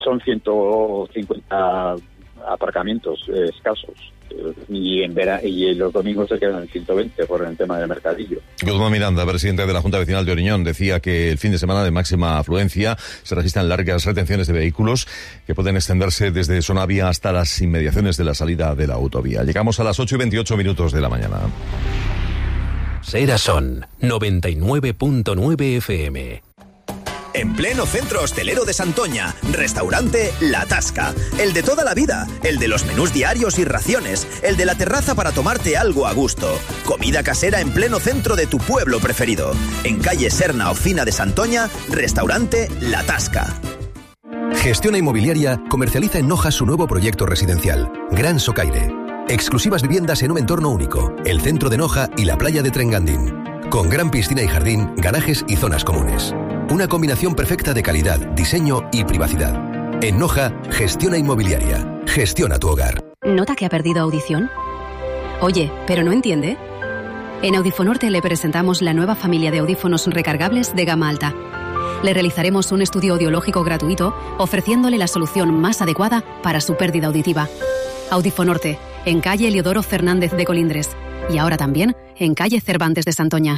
son 150 aparcamientos escasos. Y los domingos se quedan en 120 por el tema del mercadillo. Guzmán Miranda, presidente de la Junta Vecinal de Oriñón, decía que el fin de semana de máxima afluencia se registran largas retenciones de vehículos que pueden extenderse desde Sonavia hasta las inmediaciones de la salida de la autovía. Llegamos a las 8:28 de la mañana. Sera Son 99.9 FM. En pleno centro hostelero de Santoña, restaurante La Tasca. El de toda la vida, el de los menús diarios y raciones, el de la terraza para tomarte algo a gusto. Comida casera en pleno centro de tu pueblo preferido. En calle Serna Ofina de Santoña, restaurante La Tasca. Gestiona Inmobiliaria comercializa en Noja su nuevo proyecto residencial, Gran Socaire. Exclusivas viviendas en un entorno único, el centro de Noja y la playa de Trengandín. Con gran piscina y jardín, garajes y zonas comunes. Una combinación perfecta de calidad, diseño y privacidad. En Noja, Gestiona Inmobiliaria. Gestiona tu hogar. ¿Nota que ha perdido audición? Oye, ¿pero no entiende? En Audifonorte le presentamos la nueva familia de audífonos recargables de gama alta. Le realizaremos un estudio audiológico gratuito, ofreciéndole la solución más adecuada para su pérdida auditiva. Audifonorte, en calle Eliodoro Fernández de Colindres. Y ahora también en calle Cervantes de Santoña.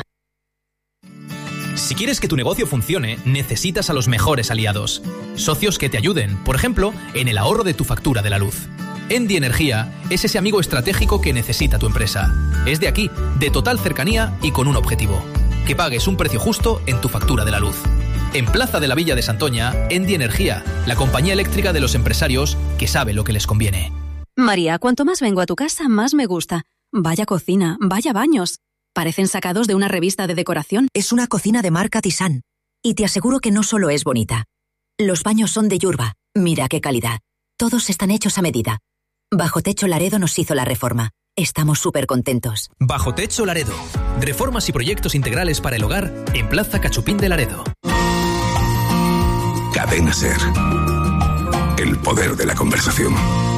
Si quieres que tu negocio funcione, necesitas a los mejores aliados. Socios que te ayuden, por ejemplo, en el ahorro de tu factura de la luz. Endi Energía es ese amigo estratégico que necesita tu empresa. Es de aquí, de total cercanía y con un objetivo: que pagues un precio justo en tu factura de la luz. En Plaza de la Villa de Santoña, Endi Energía, la compañía eléctrica de los empresarios que sabe lo que les conviene. María, cuanto más vengo a tu casa, más me gusta. Vaya cocina, vaya baños. Parecen sacados de una revista de decoración. Es una cocina de marca Tizán. Y te aseguro que no solo es bonita. Los baños son de Yurba. Mira qué calidad. Todos están hechos a medida. Bajo Techo Laredo nos hizo la reforma. Estamos súper contentos. Bajo Techo Laredo. Reformas y proyectos integrales para el hogar en Plaza Cachupín de Laredo. Cadena Ser. El poder de la conversación.